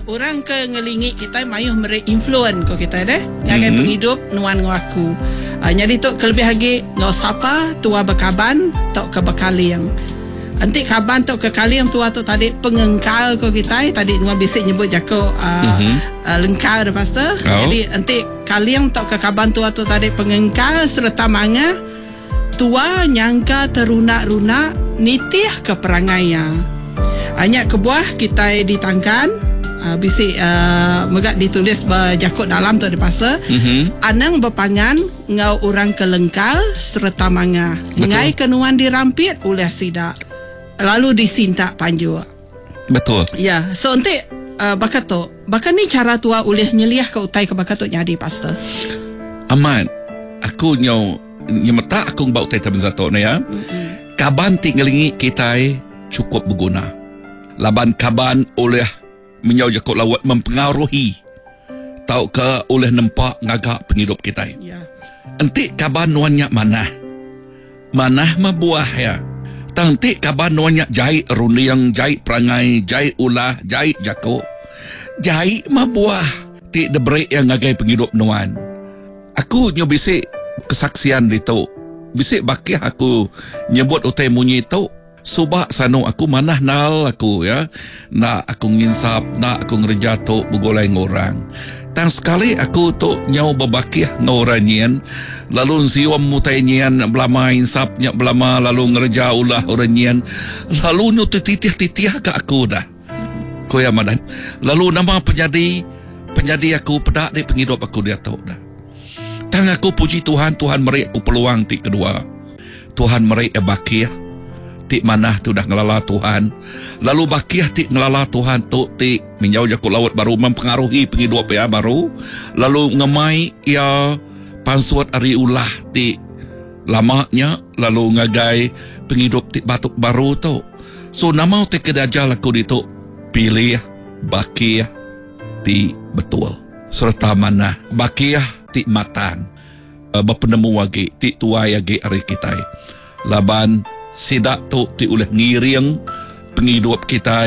orang ke ngelingit kita mayuh mere influence ko kita deh. Ngagai penghidup nuan ngaku. Jadi tu kelebih lagi ngau sapa tua bekaban tok ke bekaliang. Anti kaban tok ke kaliang tua tu tadi pengengkal ko kita tadi nuan bisik nyebut jako lengkal dah pastor. Jadi anti kaliang tok ke kaban tua tu tadi pengengkal serta manga tua nyangka terunak-runak nitih ke perangainya. Hanya kebuah kita ditangkan bisik megak ditulis berjakut dalam tu dipasa anang berpangan ngau orang kelengkal serta manga ngai kenuan dirampit oleh sidak lalu disintak panju. Betul. Ya, so nanti bakat tu ni cara tua oleh nyeliah ke utai ke bakat tu jadi pastor. Aman. Aku nyemeta aku bau utai taben zato na ya. Kaban tinggalingi kita cukup berguna. Laban kaban oleh menyau jakut lawat mempengaruhi tau ke oleh nampak ngagak penghidup kita. Ya. Enti kaban nuannya manah mabuah ya. Tanti kaban nuannya jahit rundiang, jahit perangai, jahit ulah, jahit jakut, jahit mabuah. Ti debreak yang ngagai penghidup nuan. Aku bisik kesaksian itu. Bisik bakih aku nyebut utai munyi itu. Subak sano aku manah nal aku ya. Nak aku nginsap, nak aku ngerja tu begolai ngorang. Tang sekali aku tu nyau babakih ngorang nyen. Lalu siwam mutai nyen belama insapnya belama lalu ngerja ulah orang nyen. Lalu nu titih-titih ke aku dah. Koya madan. Lalu nama penjadi aku pedak di penghidup aku dia tahu dah. Tang aku puji Tuhan merik aku peluang ti kedua. Tuhan merik bakih ti manah tu dah ngelala Tuhan. Lalu bakih ti ngelala Tuhan tu ti menyau jakut laut baru mempengaruhi penghidup ya baru. Lalu ngemai ya pansuat ari ulah ti lamanya lalu ngagai penghidup ti batuk baru tu. So nama ti kedajal aku ditu pilih bakih ti betul. Serta manah bakih ti matang. Berpenemu lagi ti tuai lagi ari kita. Laban sidak tu ti oleh ngiring penghidup kita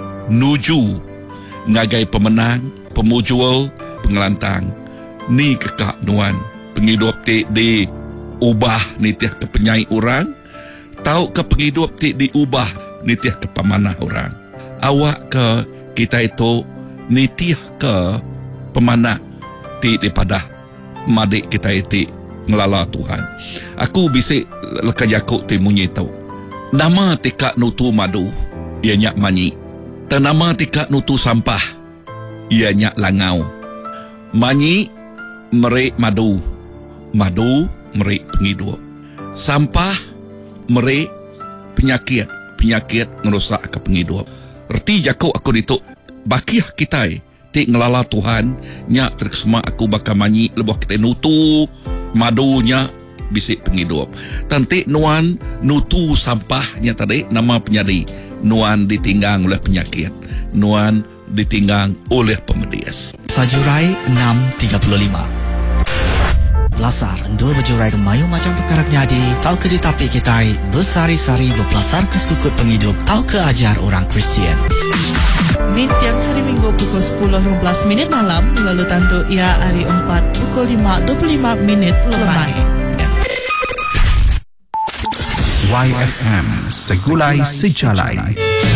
nuju ngagai pemenang, pemujul, pengelantang. Ni kekak nuan penghidup ti diubah nitih ke penyai orang, tahu ke penghidup ti diubah nitih ke pemanah orang. Awak ke kita itu nitih ke pemanah ti daripada madik kita itu ngelala Tuhan. Aku bisik lekat jakut ti munyi tau. Nama tikak nutu madu, ia nyak manyi. Nama tikak nutu sampah, ia nyak langau. Manyi merik madu, madu merik penghidup. Sampah merik penyakit, penyakit ngerusak ke penghidup. Erti jakut aku dituk bakih kita ti ngelala Tuhan nyak terkesema aku bakal manyi lebuh kita nutu madunya bisik penghidup. Tanti nuan nutu sampahnya tadi nama penyadi. Nuan ditinggang oleh penyakit. Nuan ditinggang oleh pemedias. Sajurai 6.35 Belasar endul berjurai ke mayu macam perkara jadi. Tahu ke ditapi kita bersari-sari berpelasar ke sukut penghidup. Tahu ke ajar orang Kristian. Ni tiang hari Minggu pukul 10.15 malam. Lalu tandu ia hari 4 pukul 5.25 lemai. YFM Segulai Sejalai.